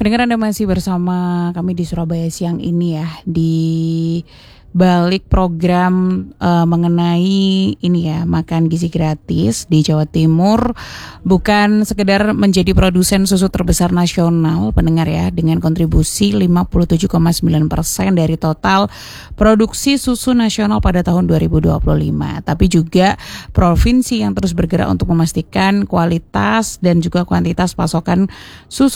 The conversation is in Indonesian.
Pendengar, Anda masih bersama kami di Surabaya siang ini ya, di balik program mengenai ini ya, makan gizi gratis di Jawa Timur. Bukan sekedar menjadi produsen susu terbesar nasional, pendengar ya, dengan kontribusi 57,9% dari total produksi susu nasional pada tahun 2025. Tapi juga provinsi yang terus bergerak untuk memastikan kualitas dan juga kuantitas pasokan susu